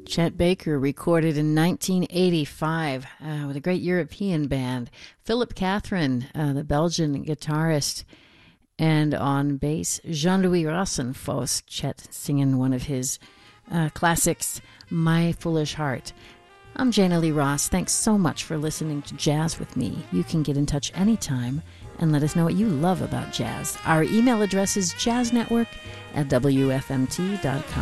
Chet Baker recorded in 1985 with a great European band. Philip Catherine, the Belgian guitarist, and on bass, Jean-Louis Rassenfoss. Chet singing one of his classics, My Foolish Heart. I'm Jana Lee Ross. Thanks so much for listening to Jazz with me. You can get in touch anytime and let us know what you love about jazz. Our email address is jazznetwork@wfmt.com.